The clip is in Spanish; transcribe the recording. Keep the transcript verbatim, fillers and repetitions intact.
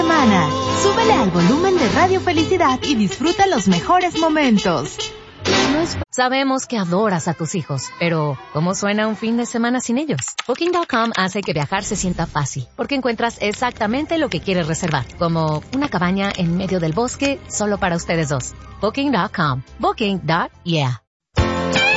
semana. Súbele al volumen de Radio Felicidad y disfruta los mejores momentos. Sabemos que adoras a tus hijos, pero ¿cómo suena un fin de semana sin ellos? Booking punto com hace que viajar se sienta fácil, porque encuentras exactamente lo que quieres reservar, como una cabaña en medio del bosque solo para ustedes dos. Booking punto com. Booking. Yeah.